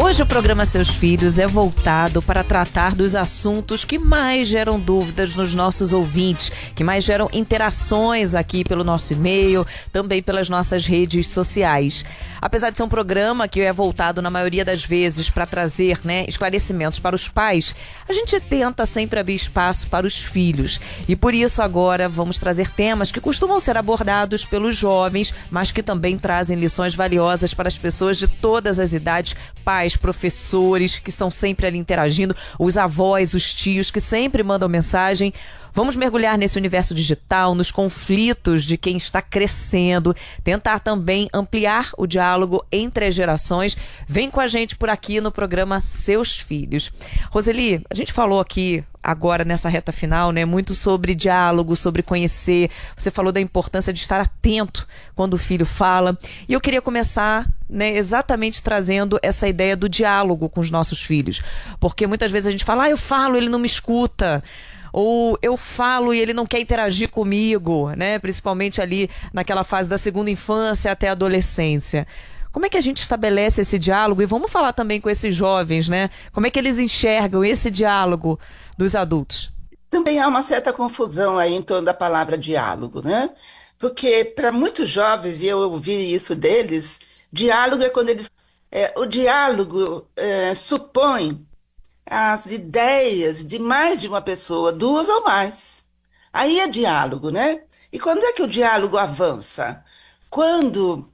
Hoje o programa Seus Filhos é voltado para tratar dos assuntos que mais geram dúvidas nos nossos ouvintes, que mais geram interações aqui pelo nosso e-mail, também pelas nossas redes sociais. Apesar de ser um programa que é voltado na maioria das vezes para trazer, esclarecimentos para os pais, a gente tenta sempre abrir espaço para os filhos. E por isso agora vamos trazer temas que costumam ser abordados pelos jovens, mas que também trazem lições valiosas para as pessoas de todas as idades, pais, professores que estão sempre ali interagindo, os avós, os tios que sempre mandam mensagem. Vamos mergulhar nesse universo digital, nos conflitos de quem está crescendo, tentar também ampliar o diálogo entre as gerações. Vem com a gente por aqui no programa Seus Filhos. Roseli, a gente falou aqui agora nessa reta final, muito sobre diálogo, sobre conhecer. Você falou da importância de estar atento quando o filho fala. E eu queria começar, exatamente trazendo essa ideia do diálogo com os nossos filhos. Porque muitas vezes a gente fala, eu falo, ele não me escuta. Ou eu falo e ele não quer interagir comigo, principalmente ali naquela fase da segunda infância até a adolescência. Como é que a gente estabelece esse diálogo? E vamos falar também com esses jovens, Como é que eles enxergam esse diálogo dos adultos? Também há uma certa confusão aí em torno da palavra diálogo, Porque para muitos jovens, e eu ouvi isso deles, diálogo é quando eles... o diálogo supõe as ideias de mais de uma pessoa, duas ou mais. Aí é diálogo, E quando é que o diálogo avança? Quando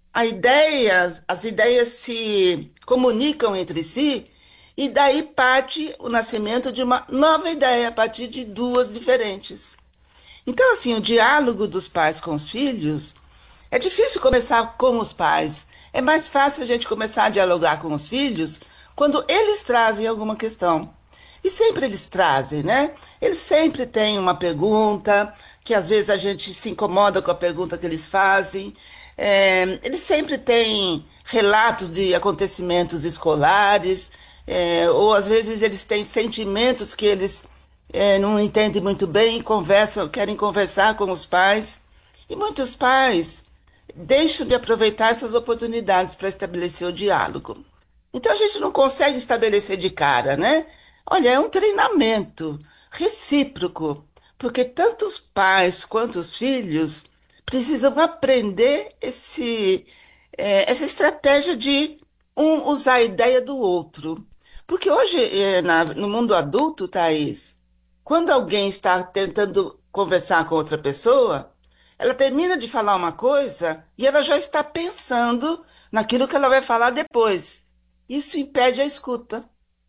as ideias se comunicam entre si e daí parte o nascimento de uma nova ideia a partir de duas diferentes. Então, assim, o diálogo dos pais com os filhos é difícil começar com os pais. É mais fácil a gente começar a dialogar com os filhos quando eles trazem alguma questão. E sempre eles trazem, Eles sempre têm uma pergunta, que às vezes a gente se incomoda com a pergunta que eles fazem. Eles sempre têm relatos de acontecimentos escolares, ou às vezes eles têm sentimentos que eles não entendem muito bem, querem conversar com os pais. E muitos pais deixam de aproveitar essas oportunidades para estabelecer o diálogo. Então a gente não consegue estabelecer de cara, Olha, é um treinamento recíproco, porque tanto os pais quanto os filhos precisam aprender essa estratégia de um usar a ideia do outro. Porque hoje, no mundo adulto, Thaís, quando alguém está tentando conversar com outra pessoa, ela termina de falar uma coisa e ela já está pensando naquilo que ela vai falar depois. Isso impede a escuta.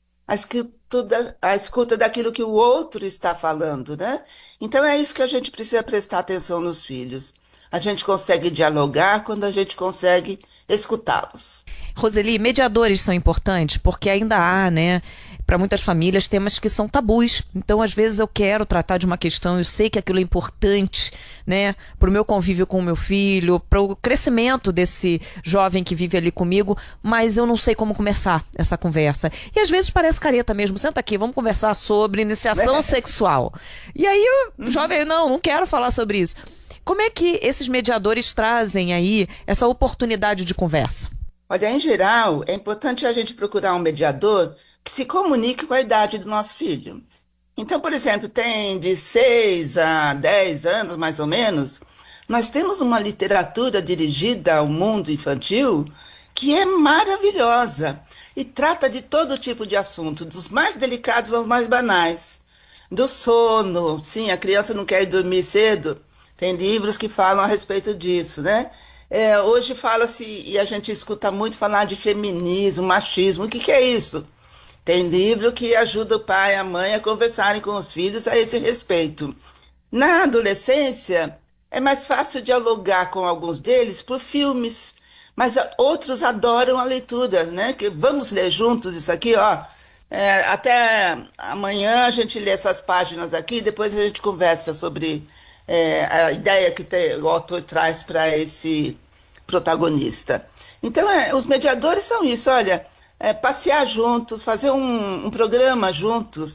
A escuta daquilo que o outro está falando, Então é isso que a gente precisa prestar atenção nos filhos. A gente consegue dialogar quando a gente consegue escutá-los. Roseli, mediadores são importantes porque ainda há, para muitas famílias, temas que são tabus. Então, às vezes, eu quero tratar de uma questão, eu sei que aquilo é importante, para o meu convívio com o meu filho, para o crescimento desse jovem que vive ali comigo, mas eu não sei como começar essa conversa. E às vezes parece careta mesmo. Senta aqui, vamos conversar sobre iniciação sexual. E aí o jovem, não quero falar sobre isso. Como é que esses mediadores trazem aí essa oportunidade de conversa? Olha, em geral, é importante a gente procurar um mediador que se comunique com a idade do nosso filho. Então, por exemplo, tem de 6 a 10 anos, mais ou menos, nós temos uma literatura dirigida ao mundo infantil que é maravilhosa e trata de todo tipo de assunto, dos mais delicados aos mais banais. Do sono, sim, a criança não quer ir dormir cedo, tem livros que falam a respeito disso, hoje fala-se, e a gente escuta muito falar de feminismo, machismo, o que é isso? Tem livro que ajuda o pai e a mãe a conversarem com os filhos a esse respeito. Na adolescência, é mais fácil dialogar com alguns deles por filmes, mas outros adoram a leitura, Que vamos ler juntos isso aqui, ó. Até amanhã a gente lê essas páginas aqui, depois a gente conversa sobre a ideia que o autor traz para esse protagonista. Então, os mediadores são isso, olha, passear juntos, fazer um programa juntos,